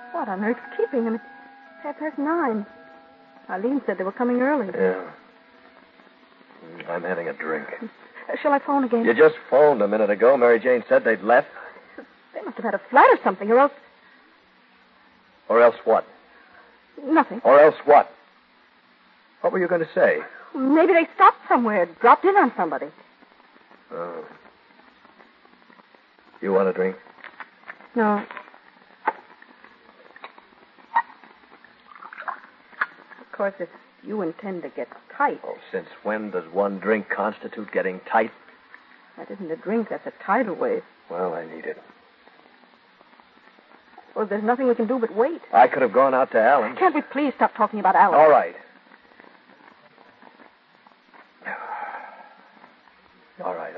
What on earth's keeping them? It's 9:30. Arlene said they were coming early. Yeah. I'm having a drink. Shall I phone again? You just phoned a minute ago. Mary Jane said they'd left. They must have had a flat or something, or else... Or else what? Nothing. Or else what? What were you going to say? Maybe they stopped somewhere, dropped in on somebody. Oh. You want a drink? No. Of course, if you intend to get tight... Oh, since when does one drink constitute getting tight? That isn't a drink, that's a tidal wave. Well, I need it. Well, there's nothing we can do but wait. I could have gone out to Alan. Can't we please stop talking about Alan? All right. All right.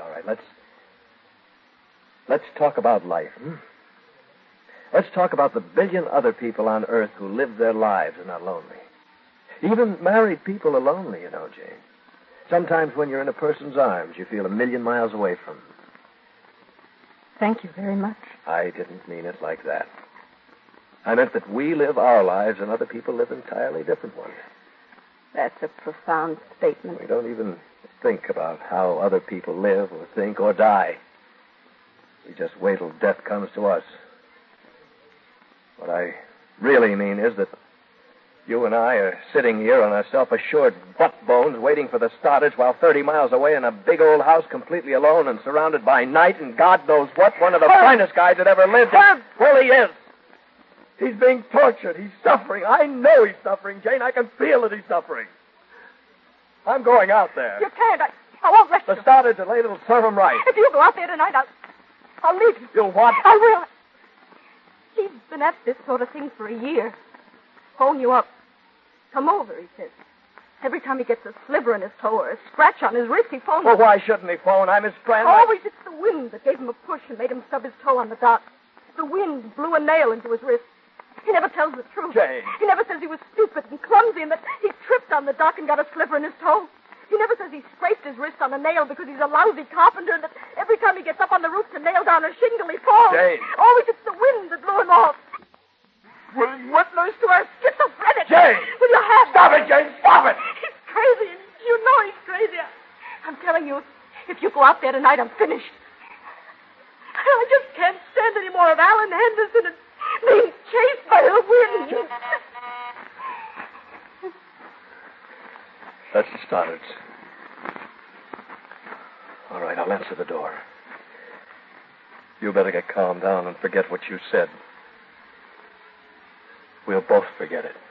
Let's talk about life. Let's talk about the billion other people on Earth who live their lives and are lonely. Even married people are lonely, you know, Jane. Sometimes when you're in a person's arms, you feel 1,000,000 miles away from them. Thank you very much. I didn't mean it like that. I meant that we live our lives and other people live entirely different ones. That's a profound statement. We don't even think about how other people live or think or die. We just wait till death comes to us. What I really mean is that you and I are sitting here on our self-assured butt bones waiting for the starters while 30 miles away in a big old house completely alone and surrounded by night and God knows what, one of the finest guys that ever lived. Well, he is. He's being tortured. He's suffering. I know he's suffering, Jane. I can feel that he's suffering. I'm going out there. You can't. I won't let you. The starters are late. It'll serve him right. If you go out there tonight, I'll leave you. You'll what? I will. He's been at this sort of thing for a year. Phone you up. Come over, he says. Every time he gets a sliver in his toe or a scratch on his wrist, he phones. Well, why shouldn't he phone? I'm his friend. Always it's the wind that gave him a push and made him stub his toe on the dock. The wind blew a nail into his wrist. He never tells the truth. Jane. He never says he was stupid and clumsy and that he tripped on the dock and got a sliver in his toe. He never says he scraped his wrist on a nail because he's a lousy carpenter and that every time he gets up on the roof to nail down a shingle, he falls. Jane. Always it's the wind that blew him off. Will you witness to our schizophrenic? Jane! Will you have... Stop it, Jane! Stop it! He's crazy. You know he's crazy. I'm telling you, if you go out there tonight, I'm finished. I just can't stand any more of Alan Henderson and being chased by the wind. That's the starters. All right, I'll answer the door. You better get calmed down and forget what you said. We'll both forget it.